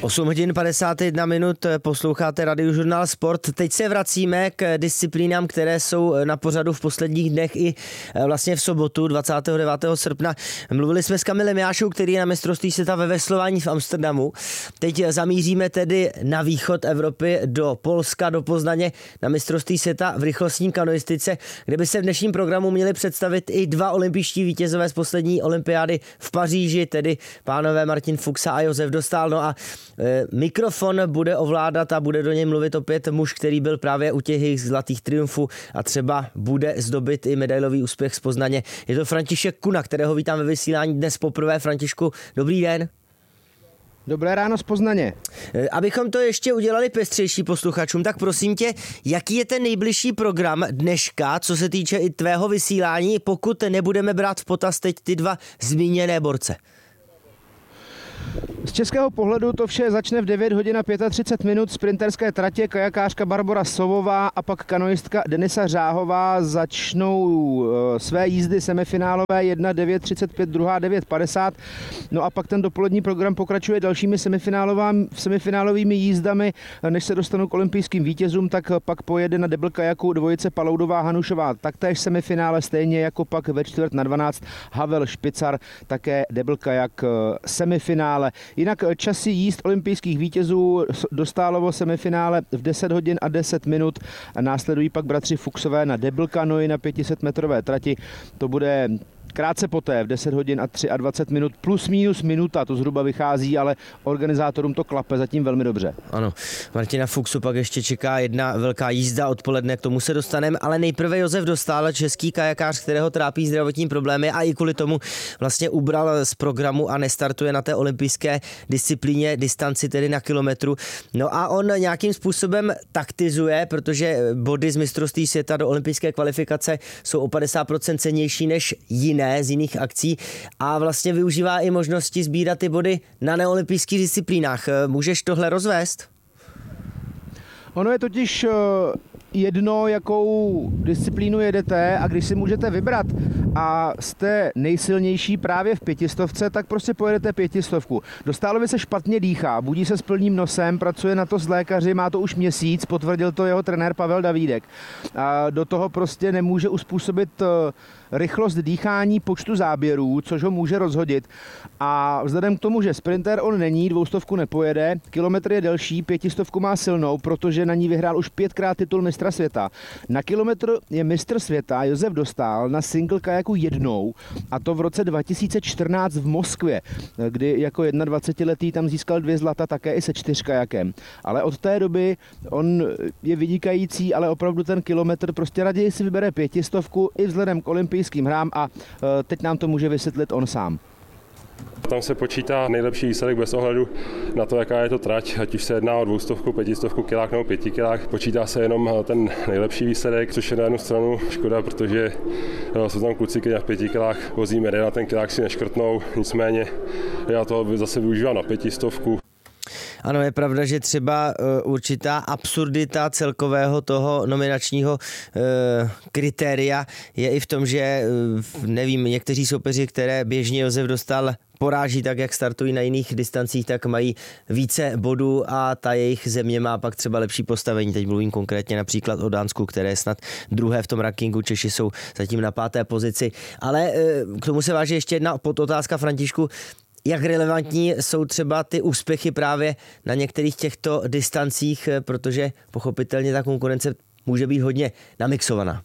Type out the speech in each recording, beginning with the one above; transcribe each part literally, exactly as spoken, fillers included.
osm hodin padesát jedna minut, posloucháte Radiožurnál Sport. Teď se vracíme k disciplínám, které jsou na pořadu v posledních dnech i vlastně v sobotu dvacátého devátého srpna. Mluvili jsme s Kamilem Jášou, který je na mistrovství světa ve veslování v Amsterdamu. Teď zamíříme tedy na východ Evropy do Polska, do Poznaně na mistrovství světa v rychlostní kanoistice, kde by se v dnešním programu měli představit i dva olympijští vítězové z poslední olympiády v Paříži, tedy pánové Martin Fuchs a Josef Dostál. No a e, mikrofon bude ovládat a bude do něj mluvit opět muž, který byl právě u těch jejich zlatých triumfů a třeba bude zdobit i medailový úspěch z Poznaně. Je to František Kuna, kterého vítám ve vysílání dnes poprvé. Františku, dobrý den. Dobré ráno z Poznaně. Abychom to ještě udělali pestřejší posluchačům, tak prosím tě, jaký je ten nejbližší program dneška, co se týče i tvého vysílání, pokud nebudeme brát v potaz teď ty dva zmíněné borce? Z českého pohledu to vše začne v devět hodin a třicet pět minut sprinterské tratě. Kajakářka Barbora Sovová a pak kanoistka Denisa Řáhová začnou své jízdy semifinálové, jedna devět třicet pět, druhá devět padesát. No a pak ten dopolední program pokračuje dalšími semifinálovými jízdami. Než se dostanou k olympijským vítězům, tak pak pojede na debl kajaku dvojice Paloudová Hanušová, taktéž semifinále, stejně jako pak ve čtvrt na dvanáct Havel Špicar, také debl kajak semifinále. Jinak časy jízd olympijských vítězů: Dostálovo semifinále v deset hodin a deset minut a následují pak bratři Fuchsové na debl kanoi na pět set metrové trati. To bude krátce poté v deset hodin a dvacet tři minut, plus minus minuta, to zhruba vychází, ale organizátorům to klape zatím velmi dobře. Ano, Martina Fuchsu pak ještě čeká jedna velká jízda odpoledne, k tomu se dostaneme, ale nejprve Josef Dostál, český kajakář, kterého trápí zdravotní problémy a i kvůli tomu vlastně ubral z programu a nestartuje na té olympijské disciplíně distanci, tedy na kilometru. No a on nějakým způsobem taktizuje, protože body z mistrovství světa do olympijské kvalifikace jsou o padesát procent cennější než jiné z jiných akcí a vlastně využívá i možnosti sbírat ty body na neolympijských disciplínách. Můžeš tohle rozvést? Ono je totiž jedno, jakou disciplínu jedete, a když si můžete vybrat a jste nejsilnější právě v pětistovce, tak prostě pojedete pětistovku. Dostálovi se špatně dýchá, budí se s plným nosem, pracuje na to s lékaři, má to už měsíc, potvrdil to jeho trenér Pavel Davídek. A do toho prostě nemůže uspůsobit rychlost dýchání počtu záběrů, což ho může rozhodit. A vzhledem k tomu, že sprinter on není, dvoustovku nepojede, kilometr je delší, pětistovku má silnou, protože na ní vyhrál už pětkrát titul mistra světa. Na kilometr je mistr světa Josef Dostál na single kajaku jednou, a to v roce dva tisíce čtrnáct v Moskvě, kdy jako dvacetiletý tam získal dvě zlata také i se čtyřkajakem. Ale od té doby on je vynikající, ale opravdu ten kilometr prostě raději si vybere pětistovku i vzhledem k olympijským hrám a teď nám to může vysvětlit on sám. Tam se počítá nejlepší výsledek bez ohledu na to, jaká je to trať, ať už se jedná o dvoustovku, pětistovku, kilák nebo pěti kilách. Počítá se jenom ten nejlepší výsledek, což je na jednu stranu škoda, protože jsou tam kluci, kteří v pěti kilách vozí medaile, na ten kilák si neškrtnou, nicméně já to zase využívám na pětistovku. Ano, je pravda, že třeba uh, určitá absurdita celkového toho nominačního uh, kritéria je i v tom, že uh, nevím, někteří soupeři, které běžně Josef Dostál poráží tak, jak startují na jiných distancích, tak mají více bodů a ta jejich země má pak třeba lepší postavení. Teď mluvím konkrétně například o Dánsku, které je snad druhé v tom rankingu, Češi jsou zatím na páté pozici. Ale uh, k tomu se váží ještě jedna podotázka, Františku. Jak relevantní jsou třeba ty úspěchy právě na některých těchto distancích, protože pochopitelně ta konkurence může být hodně namixovaná?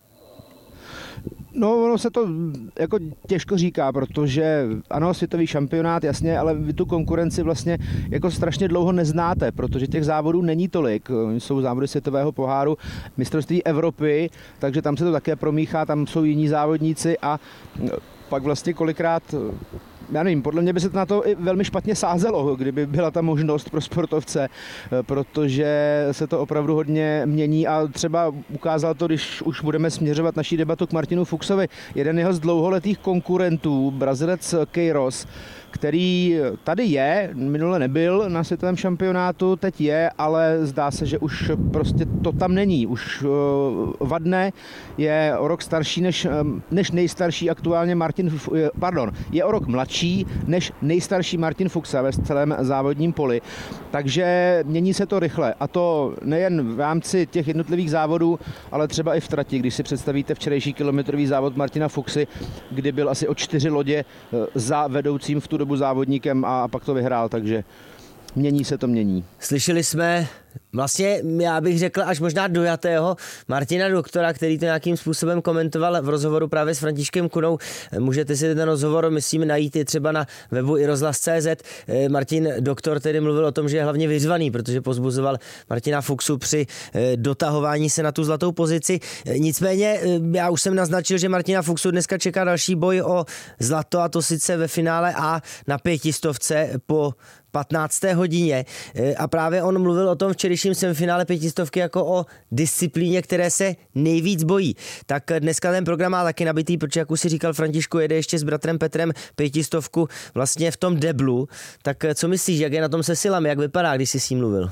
No, ono se to jako těžko říká, protože ano, světový šampionát, jasně, ale vy tu konkurenci vlastně jako strašně dlouho neznáte, protože těch závodů není tolik. Jsou závody světového poháru, mistrovství Evropy, takže tam se to také promíchá, tam jsou jiní závodníci a pak vlastně kolikrát, já nevím, podle mě by se to na to i velmi špatně sázelo, kdyby byla ta možnost pro sportovce, protože se to opravdu hodně mění a třeba ukázal to, když už budeme směřovat naší debatu k Martinu Fuchsovi, jeden jeho z dlouholetých konkurentů, Brazilec Queiroz, který tady je, minule nebyl na světovém šampionátu, teď je, ale zdá se, že už prostě to tam není. Už vadne, je o rok starší než, než nejstarší aktuálně Martin, pardon, je o rok mladší mladší než nejstarší Martin Fuxa ve celém závodním poli. Takže mění se to rychle. A to nejen v rámci těch jednotlivých závodů, ale třeba i v trati. Když si představíte včerejší kilometrový závod Martina Fuxy, kdy byl asi o čtyři lodě za vedoucím v tu dobu závodníkem a pak to vyhrál. Takže mění se to, mění. Slyšeli jsme vlastně, já bych řekl, až možná dojatého Martina Doktora, který to nějakým způsobem komentoval v rozhovoru právě s Františkem Kunou. Můžete si ten rozhovor, myslím, najít i třeba na webu i rozhlas tečka cé zet. Martin Doktor tedy mluvil o tom, že je hlavně vyřvaný, protože pozbuzoval Martina Fuxu při dotahování se na tu zlatou pozici. Nicméně já už jsem naznačil, že Martina Fuxu dneska čeká další boj o zlato, a to sice ve finále A na pětistovce po patnácté hodině. A právě on mluvil o tom včerejším semifinále pětistovky jako o disciplíně, které se nejvíc bojí. Tak dneska ten program má taky nabitý, protože jak už si říkal Františku, jede ještě s bratrem Petrem pětistovku vlastně v tom deblu. Tak co myslíš, jak je na tom se silami, jak vypadá, když jsi s ním mluvil?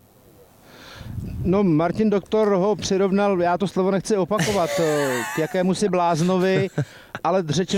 No, Martin Doktor ho přirovnal, já to slovo nechci opakovat, k jakému si bláznovi, ale řečeno